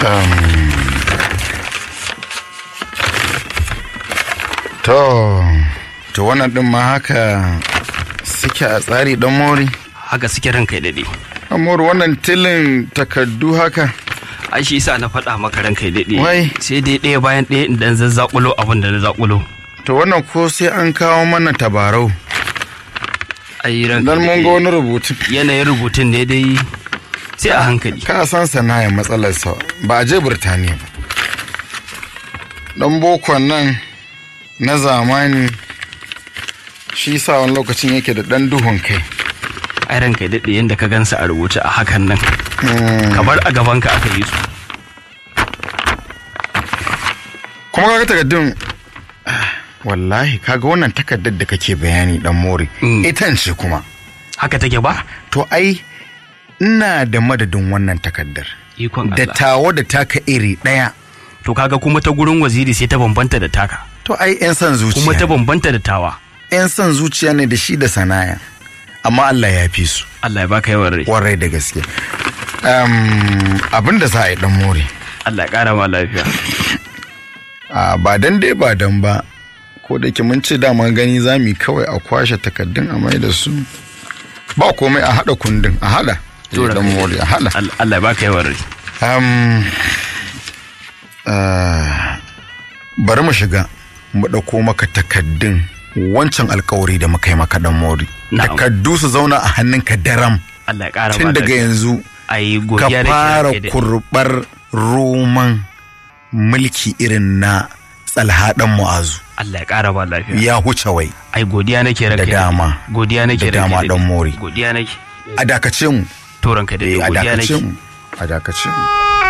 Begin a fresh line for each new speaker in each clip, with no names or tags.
To wannan din ma haka suke a tsari dan mori?
Haka suke ranka daɗe.
Amur wannan tilin takardu haka?
Ai shi yasa na faɗa maka ranka daɗe.
Wai
sai dai ɗaya bayan ɗaya in dan zazzakulo abin da na zakulo.
To wannan ko sai an kawo mana tabarau.
Ai ranka
dan mun ga wani rubutun.
Yanayin rubutun ne dai sai a hankali.
Ka san sana'a matsalar sa ba a je Burtaniya ba. Dan bokon nan na zamani shi sa wani lokacin yake da dan duhun kai.
Ai ranka daɗe yadda ka gansa a rubuce a hakan nan kamar a gabanka aka yi su.
Kuma kaga takardun wallahi kaga wannan takardar da kake bayani dan mori itan ce kuma
haka take ba?
To ai ina da madadin wannan takardar
ikon Allah
da tawo da taka iri daya.
To kaga kuma ta gurin waziri sai ta bambanta da taka.
To ai yan san zuciya
kuma ta bambanta da tawa.
Yan san zuciya ne da shi da sana'a amma Allah ya fi su.
Allah ya baka yawan rai.
Warai da gaske. Abin da za a yi dan more.
Allah ya kara ma lafiya.
Ba dan dai ba dan ba. Ko da ke mun ce dama gani za mu kawai a kwashe takaddun a mai da su. Ba komai a hada kundin a hada. Dan more a hada.
Allah ya baka yawan rai.
Bari mu shiga mu dauko maka takaddun wancan alkawari da muka yi maka dan mori. Takaddu su zauna a hannunka daram.
Allah ya kara
tun daga yanzu ka fara kurbar roman mulki irin na Tsalha dan Mu'azu.
Allah ya kara ba lafiya.
Ya huce wai.
Ai godiya nake ranka.
Da dama.
Godiya nake ranka.
Da dama dan mori.
Godiya nake.
A dakace mu.
To ranka da godiya nake.
A dakace mu.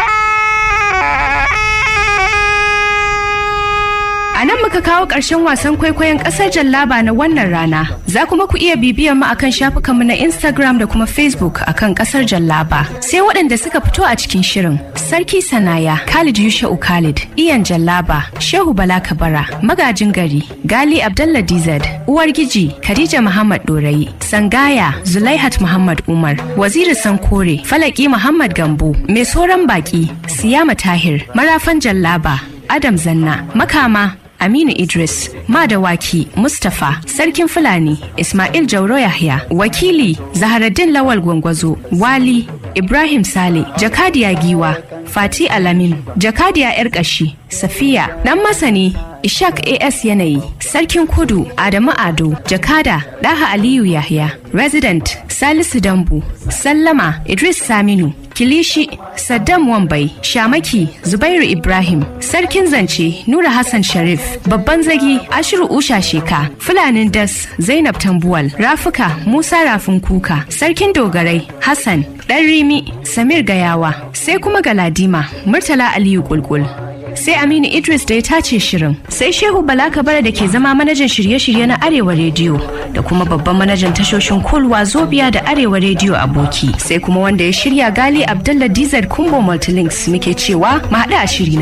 A nan muka kawo ƙarshen wasan kwaikwayon ƙasar Jallaba na wannan rana. Za kuma ku iya bibiyar mu akan shafukanmu na Instagram da kuma Facebook akan ƙasar Jallaba. Sai waɗanda suka fito a cikin shirin. Sarki Sanaya, Khalid Yusha'u Khalid, Iyan Jallaba, Shehu Bala Kabara, Magajin Gari, Gali Abdallah DZ, Uwar Giji, Khadija Muhammad Dorayi, Sangaya, Zulaihat Muhammad Umar, Waziri Sankore, Falaki Muhammad Gambo, Mai Soran Baki, Siyama Tahir, Marafan Jallaba, Adam Zanna, Makama, Aminu Idris, Madawaki, Mustapha, Sarkin Fulani, Ismail Jauro Yahya, Wakili, Zaharaddin Lawal Gwangwazo, Wali, Ibrahim Sale, Jakadiya Giwa, Fati Alamin, Jakadiya Yarkashi, Safiya, Dan Masani, Ishak AS Yanayi, Sarkin Kudu, Adamu Ado, Jakada, Daha Aliyu Yahya, Resident, Salisu Dambu, Sallama, Idris Saminu, Kilishi, Saddam Wambai, Shamaki, Zubairu Ibrahim, Sarkin Zance, Nura Hassan Sharif, Babban Zagi, Ashiru Usha Sheka, Fulanin Das, Zainab Tambuwal, Rafuka, Musa Rafin Kuka, Sarkin Dogarai, Hassan, Ɗan Rimi, Samir Gayawa, sai kuma Galadima, Murtala Aliyu Kulkul. Sai Aminu Idris da ya tace shirin, sai Shehu Bala Kabara da ke zama manajan shirye-shirye na Arewa Rediyo da kuma babban manajan tashoshin Kulwa Zobiya da Arewa Rediyo Aboki, sai kuma wanda ya shirya Gali Abdallah DZ Kumbo Multilinks muke cewa mu haɗu a shiri na